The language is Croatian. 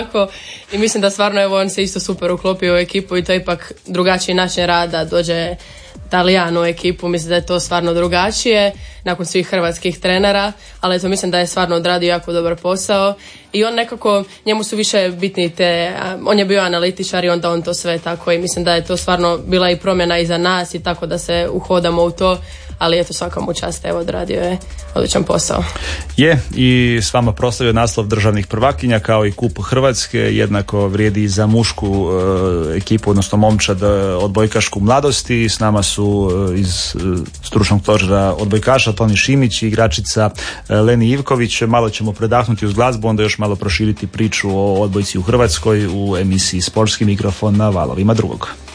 I mislim da stvarno evo on se isto super uklopio u ekipu i to je ipak drugačiji način rada, dođe Talijan u ekipu, mislim da je to stvarno drugačije nakon svih hrvatskih trenera, ali eto mislim da je stvarno odradio jako dobar posao i on nekako, njemu su više bitni on je bio analitičar i onda on to sve tako i mislim da je to stvarno bila i promjena i za nas i tako da se uhodamo u to, ali eto svaka mu čast, evo odradio je odličan posao. Je, i s vama proslavio naslov državnih prvakinja kao i kup Hrvatske, jednako vrijedi i za mušku ekipu, odnosno momčad odbojkašku mladosti. S nama su iz stručnog stožera odbojkaša Toni Šimić i igračica Leni Ivković. Malo ćemo predahnuti uz glazbu, onda još malo proširiti priču o odbojci u Hrvatskoj u emisiji Sportski mikrofon na valovima drugog.